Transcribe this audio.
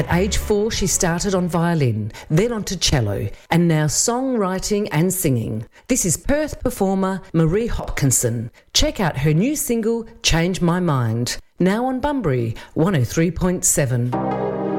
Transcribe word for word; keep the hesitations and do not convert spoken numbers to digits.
At age four, she started on violin, then onto cello, and now songwriting and singing. This is Perth performer Marie Hopkinson. Check out her new single, Change My Mind, now on Bunbury one oh three point seven.